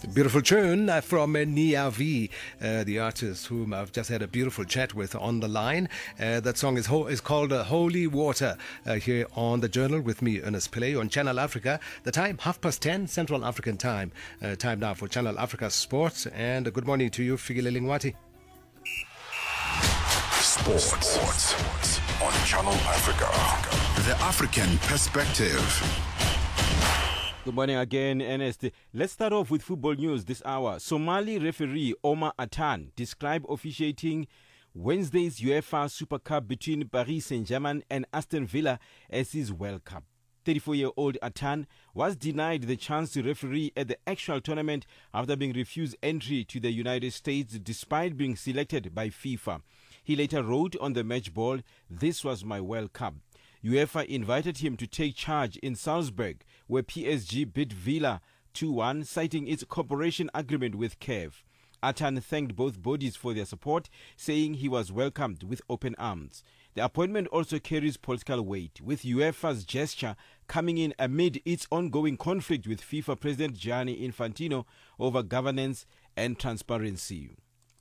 Beautiful tune from Nia V, the artist whom I've just had a beautiful chat with on the line. That song is called Holy Water, here on The Journal with me, Ernest Pillay, on Channel Africa. The time, 10:30 Central African Time. Time now for Channel Africa Sports. And good morning to you, Fikile Lingwati. Sports on Channel Africa. The African perspective. Good morning again, Ernest. Let's start off with football news this hour. Somali referee Omar Atan described officiating Wednesday's UEFA Super Cup between Paris Saint-Germain and Aston Villa as his World Cup. 34-year-old Atan was denied the chance to referee at the actual tournament after being refused entry to the United States despite being selected by FIFA. He later wrote on the match ball, "This was my World Cup." UEFA invited him to take charge in Salzburg, where PSG beat Villa 2-1, citing its cooperation agreement with CAF. Atan thanked both bodies for their support, saying he was welcomed with open arms. The appointment also carries political weight, with UEFA's gesture coming in amid its ongoing conflict with FIFA President Gianni Infantino over governance and transparency.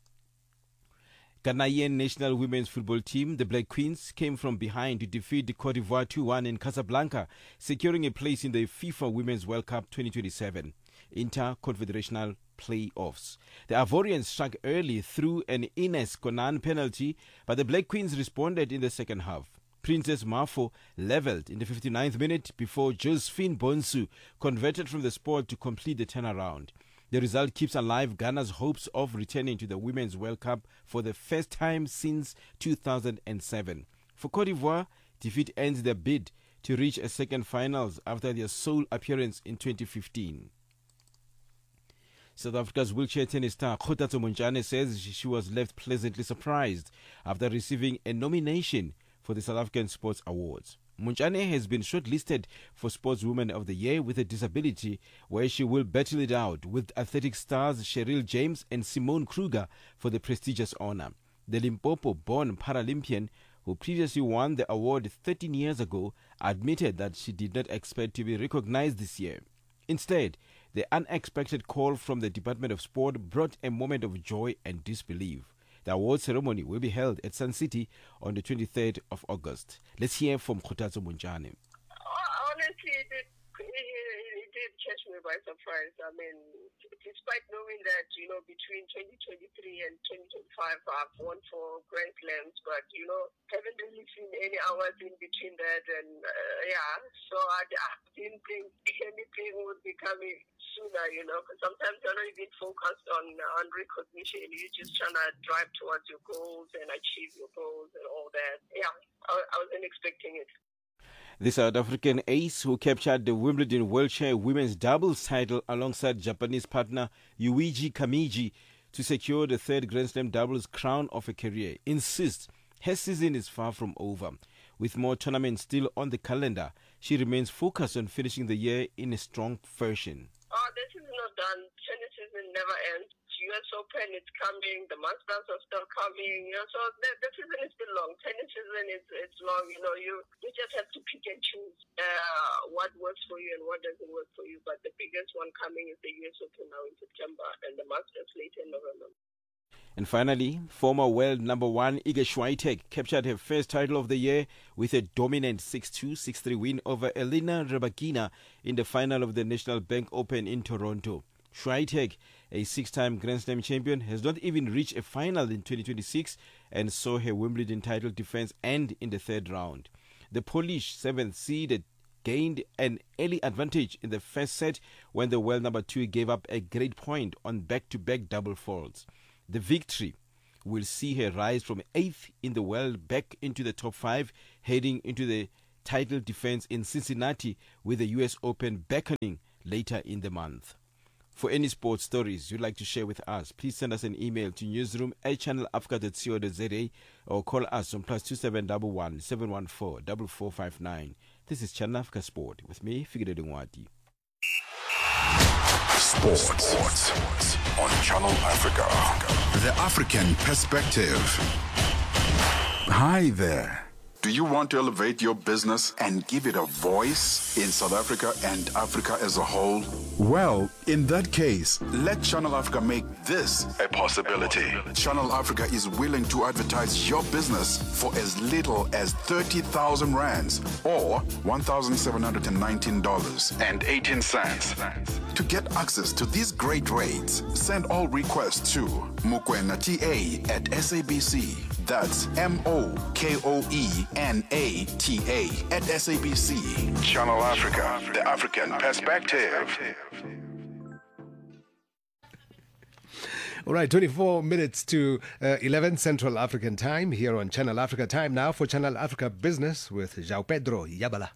Ghanaian national women's football team, the Black Queens, came from behind to defeat the Cote d'Ivoire 2-1 in Casablanca, securing a place in the FIFA Women's World Cup 2027 Inter-Confederational Playoffs. The Ivorians struck early through an Ines Konan penalty, but the Black Queens responded in the second half. Princess Mafo levelled in the 59th minute before Josephine Bonsu converted from the spot to complete the turnaround. The result keeps alive Ghana's hopes of returning to the Women's World Cup for the first time since 2007. For Cote d'Ivoire, defeat ends their bid to reach a second finals after their sole appearance in 2015. South Africa's wheelchair tennis star Kgotatso Montjane says she was left pleasantly surprised after receiving a nomination for the South African Sports Awards. Montjane has been shortlisted for Sportswoman of the Year with a Disability, where she will battle it out with athletic stars Cheryl James and Simone Kruger for the prestigious honor. The Limpopo-born Paralympian, who previously won the award 13 years ago, admitted that she did not expect to be recognized this year. Instead, the unexpected call from the Department of Sport brought a moment of joy and disbelief. The award ceremony will be held at Sun City on the 23rd of August. Let's hear from Kgotatso Montjane. Honestly, it did catch me by surprise. I mean, despite knowing that, between 2023 and 2025, I've won 4 Grand Slams, but, haven't really seen any hours in between that. And, so I didn't think anything would be coming sooner, because sometimes you're not even focused on recognition. You're just trying to drive towards your goals and achieve your goals and all that. Yeah, I wasn't expecting it. The South African ace, who captured the Wimbledon wheelchair women's doubles title alongside Japanese partner Yuichi Kamiji to secure the 3rd Grand Slam doubles crown of her career, insists her season is far from over. With more tournaments still on the calendar, she remains focused on finishing the year in a strong fashion. This is not done. Tennis season never ends. US Open is coming. The Masters are still coming. So the season is still long. Tennis season is long. You just have to pick and choose what works for you and what doesn't work for you. But the biggest one coming is the US Open now in September and the Masters later in November. And finally, former world number 1 Iga Swiatek captured her first title of the year with a dominant 6-2, 6-3 win over Elena Rybakina in the final of the National Bank Open in Toronto. Swiatek, a 6-time Grand Slam champion, has not even reached a final in 2026 and saw her Wimbledon title defense end in the 3rd round. The Polish 7th seeded gained an early advantage in the first set when the world number 2 gave up a great point on back-to-back double faults. The victory will see her rise from 8th in the world back into the top 5, heading into the title defense in Cincinnati with the US Open beckoning later in the month. For any sports stories you'd like to share with us, please send us an email to newsroom@channelafrica.co.za or call us on +2711 714 4459. This is Channel Africa Sport with me, Fikile Lingwati. Sports on Channel Africa. The African perspective. Hi there. Do Do you want to elevate your business and give it a voice in South Africa and Africa as a whole? Well, in that case, let Channel Africa make this a possibility. Channel Africa is willing to advertise your business for as little as 30,000 rands or $1,719.18. To get access to these great rates, send all requests to mokoenata@SABC. That's MOKOENATA@SABC. Channel Africa, the African perspective. All right, 24 minutes to 11 Central African time here on Channel Africa. Time now for Channel Africa Business with João Pedro Yabala.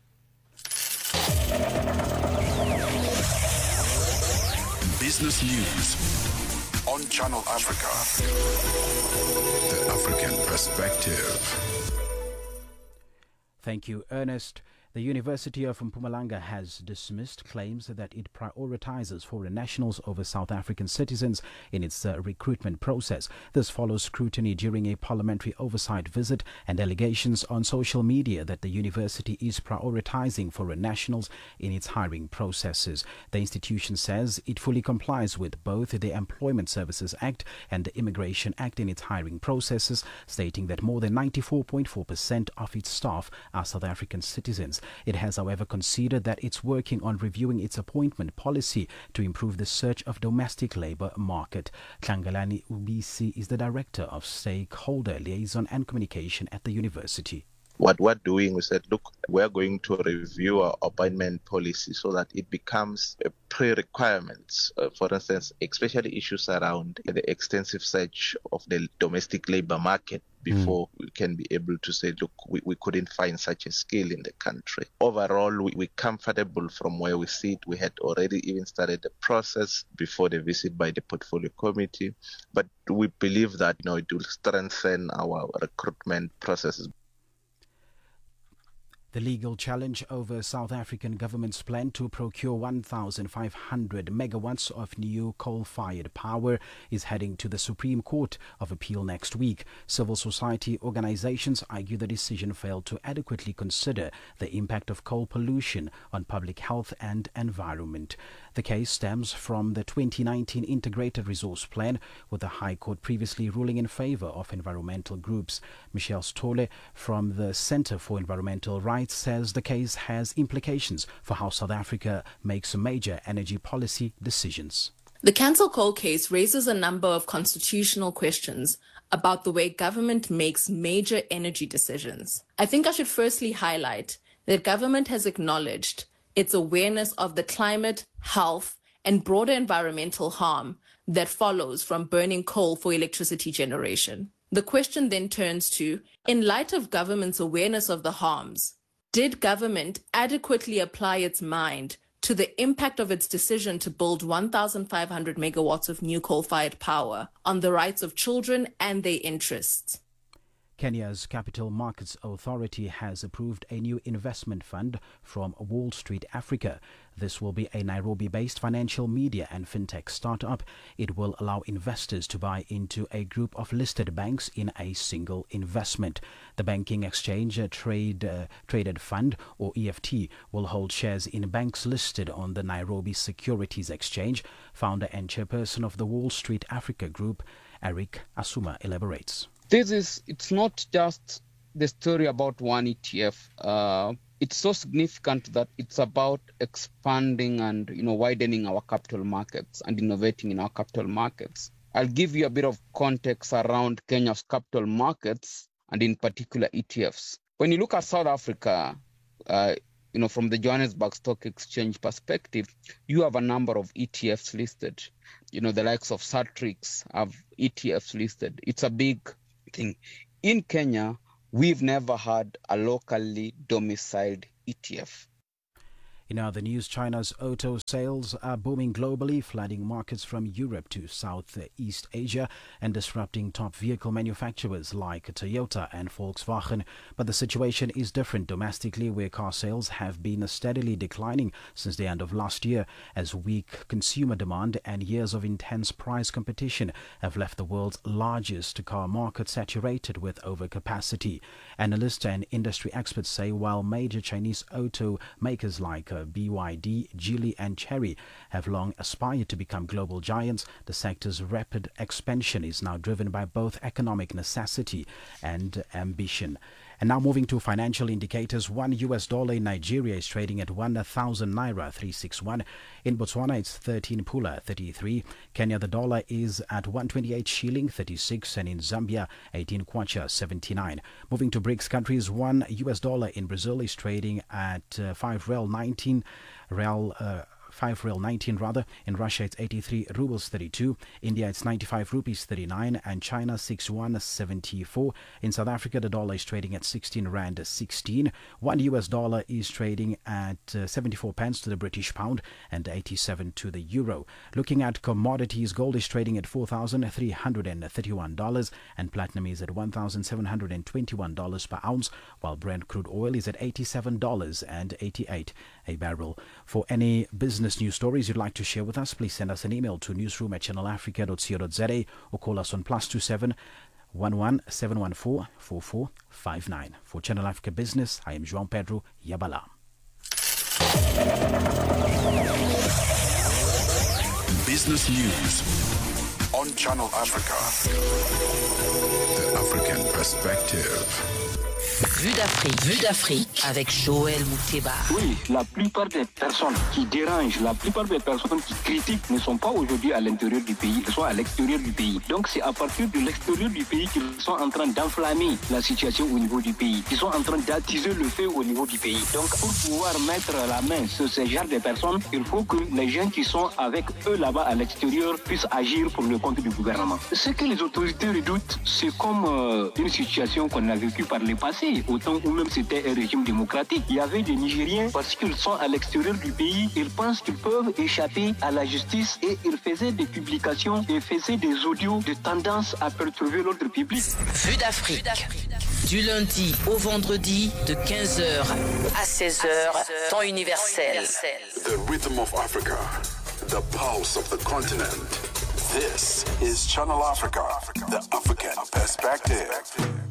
Business news on Channel Africa. The African perspective. Thank you, Ernest. The University of Mpumalanga has dismissed claims that it prioritizes foreign nationals over South African citizens in its recruitment process. This follows scrutiny during a parliamentary oversight visit and allegations on social media that the university is prioritizing foreign nationals in its hiring processes. The institution says it fully complies with both the Employment Services Act and the Immigration Act in its hiring processes, stating that more than 94.4% of its staff are South African citizens. It has, however, conceded that it's working on reviewing its appointment policy to improve the search of domestic labour market. Tlangalani Ubisi is the Director of Stakeholder Liaison and Communication at the university. What we're doing, we said, look, we're going to review our appointment policy so that it becomes a pre-requirement. For instance, especially issues around the extensive search of the domestic labor market before we can be able to say, look, we couldn't find such a skill in the country. Overall, we're comfortable from where we sit. We had already even started the process before the visit by the portfolio committee, but we believe that it will strengthen our recruitment processes. The legal challenge over South African government's plan to procure 1,500 megawatts of new coal-fired power is heading to the Supreme Court of Appeal next week. Civil society organizations argue the decision failed to adequately consider the impact of coal pollution on public health and environment. The case stems from the 2019 Integrated Resource Plan, with the High Court previously ruling in favor of environmental groups. Michelle Stole from the Center for Environmental Rights says the case has implications for how South Africa makes major energy policy decisions. The Cancel Coal case raises a number of constitutional questions about the way government makes major energy decisions. I think I should firstly highlight that government has acknowledged its awareness of the climate, health, and broader environmental harm that follows from burning coal for electricity generation. The question then turns to, in light of government's awareness of the harms, did government adequately apply its mind to the impact of its decision to build 1,500 megawatts of new coal-fired power on the rights of children and their interests? Kenya's Capital Markets Authority has approved a new investment fund from Wall Street Africa. This will be a Nairobi-based financial media and fintech startup. It will allow investors to buy into a group of listed banks in a single investment. The Banking Exchange Traded Fund, or EFT, will hold shares in banks listed on the Nairobi Securities Exchange. Founder and chairperson of the Wall Street Africa Group, Eric Asuma, elaborates. It's not just the story about one ETF. It's so significant that it's about expanding and widening our capital markets and innovating in our capital markets. I'll give you a bit of context around Kenya's capital markets and in particular ETFs. When you look at South Africa, from the Johannesburg Stock Exchange perspective, you have a number of ETFs listed. The likes of Satrix have ETFs listed. It's a big thing. In Kenya, we've never had a locally domiciled ETF. In other news, China's auto sales are booming globally, flooding markets from Europe to Southeast Asia and disrupting top vehicle manufacturers like Toyota and Volkswagen. But the situation is different domestically, where car sales have been steadily declining since the end of last year, as weak consumer demand and years of intense price competition have left the world's largest car market saturated with overcapacity. Analysts and industry experts say while major Chinese auto makers like BYD, Geely and Chery have long aspired to become global giants, the sector's rapid expansion is now driven by both economic necessity and ambition. And now moving to financial indicators, $1 in Nigeria is trading at 1,000 naira 361. In Botswana, it's 13 pula 33. Kenya, the dollar is at 128 shilling 36, and in Zambia, 18 kwacha 79. Moving to BRICS countries, $1 in Brazil is trading at 5 real 19 rather. In Russia, it's 83 rubles 32. India, it's 95 rupees 39. And China, 61.74. In South Africa, the dollar is trading at 16 rand 16. $1 is trading at 74 pence to the British pound and 87 to the euro. Looking at commodities, gold is trading at $4,331 and platinum is at $1,721 per ounce, while Brent crude oil is at $87.88 a barrel. For any business news stories you'd like to share with us, please send us an email to newsroom@channelafrica.co.za or call us on +27 11 714 4459. For Channel Africa Business, I am João Pedro Yabala. Business News on Channel Africa. The African Perspective. Vue d'Afrique avec Joël Mouteba. Oui, la plupart des personnes qui dérangent, la plupart des personnes qui critiquent ne sont pas aujourd'hui à l'intérieur du pays, elles sont à l'extérieur du pays. Donc c'est à partir de l'extérieur du pays qu'ils sont en train d'enflammer la situation au niveau du pays, qu'ils sont en train d'attiser le feu au niveau du pays. Donc pour pouvoir mettre la main sur ce genre de personnes, il faut que les gens qui sont avec eux là-bas à l'extérieur puissent agir pour le compte du gouvernement. Ce que les autorités redoutent, c'est comme une situation qu'on a vécue par le passé. Au temps où même c'était un régime démocratique, il y avait des Nigériens, parce qu'ils sont à l'extérieur du pays, ils pensent qu'ils peuvent échapper à la justice et ils faisaient des publications et faisaient des audios de tendance à perturber l'ordre public. Vue d'Afrique, du lundi au vendredi de 15h à 16h, temps universel. The rhythm of Africa, the pulse of the continent. This is Channel Africa, the African Perspective.